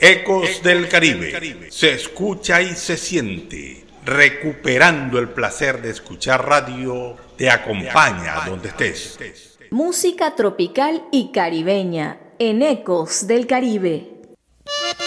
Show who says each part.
Speaker 1: Ecos del Caribe. Se escucha y se siente. Recuperando el placer de escuchar radio, te acompaña donde estés.
Speaker 2: Música tropical y caribeña en Ecos del Caribe.